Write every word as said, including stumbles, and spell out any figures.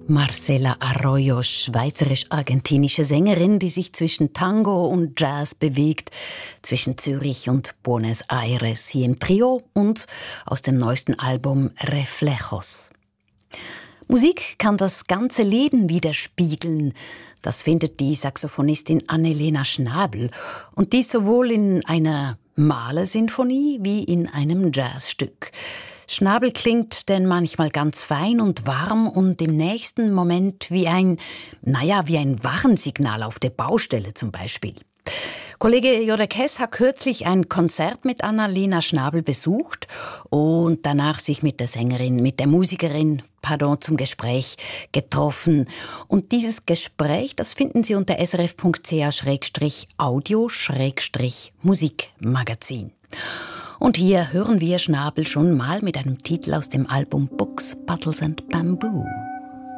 Marcela Arroyo, schweizerisch-argentinische Sängerin, die sich zwischen Tango und Jazz bewegt, zwischen Zürich und Buenos Aires, hier im Trio und aus dem neuesten Album Reflejos. Musik kann das ganze Leben widerspiegeln. Das findet die Saxophonistin Annelena Schnabel. Und dies sowohl in einer Mahler-Sinfonie wie in einem Jazzstück. Schnabel klingt denn manchmal ganz fein und warm und im nächsten Moment wie ein, naja, wie ein Warnsignal auf der Baustelle zum Beispiel. Kollege Jodek Hess hat kürzlich ein Konzert mit Annalena Schnabel besucht und danach sich mit der Sängerin, mit der Musikerin, pardon, zum Gespräch getroffen. Und dieses Gespräch, das finden Sie unter srf.ch Schrägstrich Audio Schrägstrich Musikmagazin. Und hier hören wir Schnabel schon mal mit einem Titel aus dem Album Books, Puddles and Bamboo.